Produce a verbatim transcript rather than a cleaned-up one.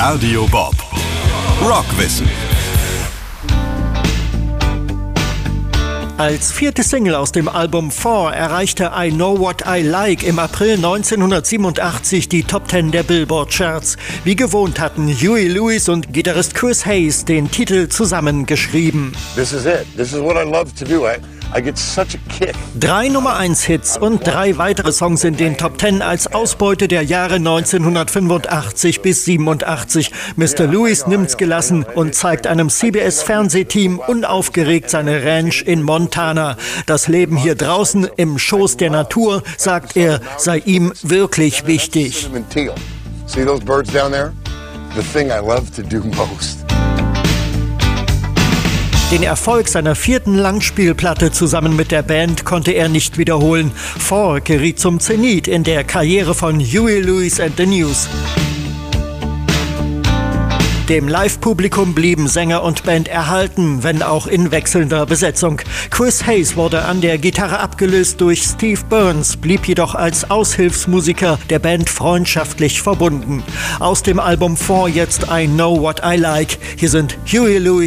Radio Bob. Rockwissen. Als vierte Single aus dem Album Four erreichte I Know What I Like im April neunzehnhundertsiebenundachtzig die Top Ten der Billboard-Charts. Wie gewohnt hatten Huey Lewis und Gitarrist Chris Hayes den Titel zusammengeschrieben. This is it. This is what I love to do. I I get such a kick. Drei Nummer eins Hits und drei weitere Songs in den Top Ten als Ausbeute der Jahre neunzehnhundertfünfundachtzig bis siebenundachtzig. Mister Lewis nimmt's gelassen und zeigt einem C B S-Fernsehteam unaufgeregt seine Ranch in Montana. Das Leben hier draußen im Schoß der Natur, sagt er, sei ihm wirklich wichtig. See those birds down there? The thing I love to do most. Den Erfolg seiner vierten Langspielplatte zusammen mit der Band konnte er nicht wiederholen. Four geriet zum Zenit in der Karriere von Huey Lewis and the News. Dem Live-Publikum blieben Sänger und Band erhalten, wenn auch in wechselnder Besetzung. Chris Hayes wurde an der Gitarre abgelöst durch Steve Burns, blieb jedoch als Aushilfsmusiker der Band freundschaftlich verbunden. Aus dem Album Four jetzt I Know What I Like. Hier sind Huey Lewis